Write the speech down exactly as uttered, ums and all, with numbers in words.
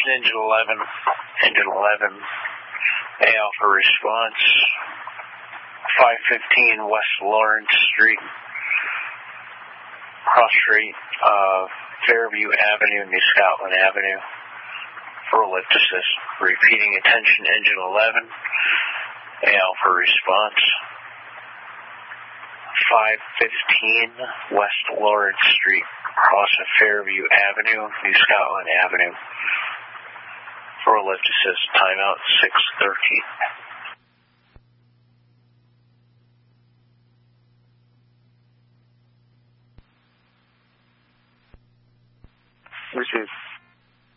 engine eleven, engine eleven, A Alpha response, five fifteen West Lawrence Street, cross street of Fairview Avenue, New Scotland Avenue, for lift assist. Repeating, attention, engine eleven, A Alpha response, five fifteen West Lawrence Street, cross of Fairview Avenue, New Scotland Avenue, for lift assist. Timeout six thirteen.